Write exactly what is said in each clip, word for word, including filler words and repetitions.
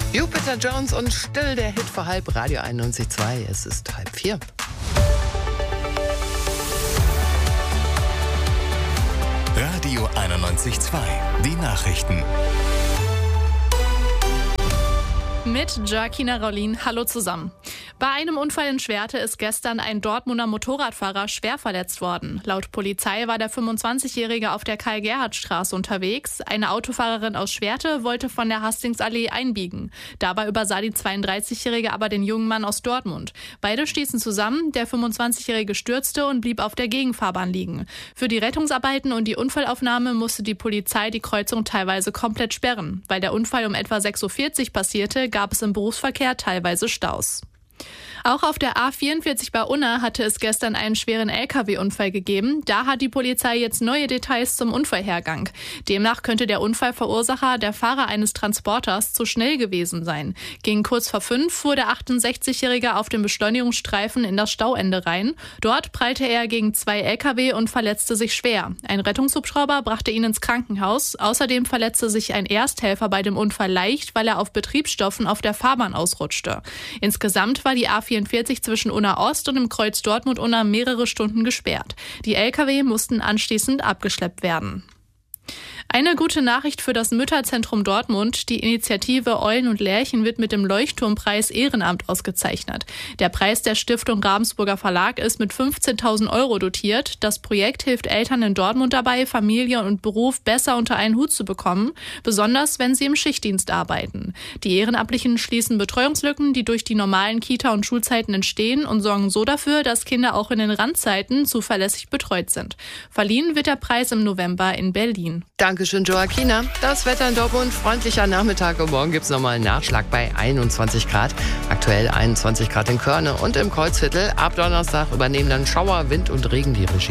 Jupiter Jones und Still, der Hit vor halb, Radio einundneunzig Komma zwei. Es ist halb vier. Radio einundneunzig Komma zwei. Die Nachrichten. Mit Joaquina Raulin. Hallo zusammen. Bei einem Unfall in Schwerte ist gestern ein Dortmunder Motorradfahrer schwer verletzt worden. Laut Polizei war der fünfundzwanzigjährige auf der Karl-Gerhardt-Straße unterwegs. Eine Autofahrerin aus Schwerte wollte von der Hastingsallee einbiegen. Dabei übersah die zweiunddreißigjährige aber den jungen Mann aus Dortmund. Beide stießen zusammen, der fünfundzwanzigjährige stürzte und blieb auf der Gegenfahrbahn liegen. Für die Rettungsarbeiten und die Unfallaufnahme musste die Polizei die Kreuzung teilweise komplett sperren. Weil der Unfall um etwa sechs Uhr vierzig passierte, gab es im Berufsverkehr teilweise Staus. Auch auf der A vierundvierzig bei Unna hatte es gestern einen schweren L K W-Unfall gegeben. Da hat die Polizei jetzt neue Details zum Unfallhergang. Demnach könnte der Unfallverursacher der Fahrer eines Transporters zu schnell gewesen sein. Gegen kurz vor fünf fuhr der achtundsechzigjährige auf dem Beschleunigungsstreifen in das Stauende rein. Dort prallte er gegen zwei L K W und verletzte sich schwer. Ein Rettungshubschrauber brachte ihn ins Krankenhaus. Außerdem verletzte sich ein Ersthelfer bei dem Unfall leicht, weil er auf Betriebsstoffen auf der Fahrbahn ausrutschte. Insgesamt war die A vierundvierzig zwischen Unna Ost und dem Kreuz Dortmund-Unna mehrere Stunden gesperrt. Die L K W mussten anschließend abgeschleppt werden. Eine gute Nachricht für das Mütterzentrum Dortmund. Die Initiative Eulen und Lerchen wird mit dem Leuchtturmpreis Ehrenamt ausgezeichnet. Der Preis der Stiftung Ravensburger Verlag ist mit fünfzehntausend Euro dotiert. Das Projekt hilft Eltern in Dortmund dabei, Familie und Beruf besser unter einen Hut zu bekommen, besonders wenn sie im Schichtdienst arbeiten. Die Ehrenamtlichen schließen Betreuungslücken, die durch die normalen Kita- und Schulzeiten entstehen, und sorgen so dafür, dass Kinder auch in den Randzeiten zuverlässig betreut sind. Verliehen wird der Preis im November in Berlin. Dankeschön, Joaquina. Das Wetter in Dortmund, freundlicher Nachmittag und morgen gibt es nochmal einen Nachschlag bei einundzwanzig Grad. Aktuell einundzwanzig Grad in Körne und im Kreuzviertel. Ab Donnerstag übernehmen dann Schauer, Wind und Regen die Regie.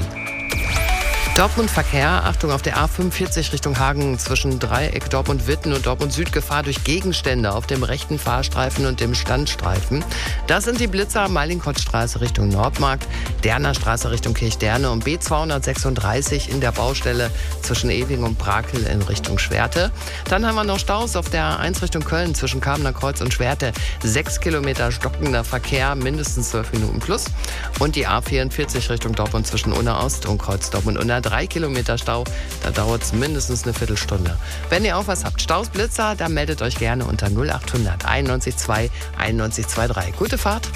Dortmund-Verkehr, Achtung auf der A fünfundvierzig Richtung Hagen zwischen Dreieck Dortmund-Witten und Dortmund-Süd, Gefahr durch Gegenstände auf dem rechten Fahrstreifen und dem Standstreifen. Das sind die Blitzer Mallinckrodtstraße Richtung Nordmarkt, Derner Straße Richtung Kirchderne und B zweihundertsechsunddreißig in der Baustelle zwischen Ewing und Brakel in Richtung Schwerte. Dann haben wir noch Staus auf der A eins Richtung Köln zwischen Kamener Kreuz und Schwerte. Sechs Kilometer stockender Verkehr, mindestens zwölf Minuten plus. Und die A vierundvierzig Richtung Dortmund zwischen Unna Ost und Kreuz Dortmund-Unna. Drei Kilometer Stau, da dauert es mindestens eine Viertelstunde. Wenn ihr auch was habt, Staus, Blitzer, dann meldet euch gerne unter null achthundert einundneunzig Komma zwei einundneunzig Komma drei. Gute Fahrt.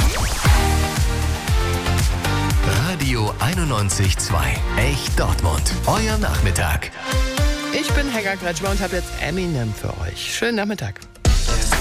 Radio einundneunzig Komma zwei. Echt Dortmund. Euer Nachmittag. Ich bin Helga Kretschmer und habe jetzt Eminem für euch. Schönen Nachmittag.